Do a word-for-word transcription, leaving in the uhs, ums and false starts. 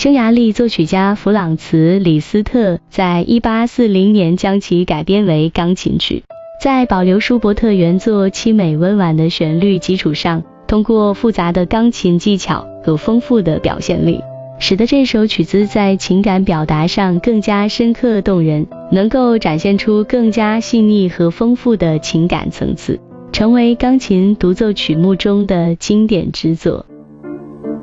匈牙利作曲家弗朗茨·李斯特在一八四零年将其改编为钢琴曲，在保留舒伯特原作凄美温婉的旋律基础上，通过复杂的钢琴技巧和丰富的表现力，使得这首曲子在情感表达上更加深刻动人，能够展现出更加细腻和丰富的情感层次，成为钢琴独奏曲目中的经典之作。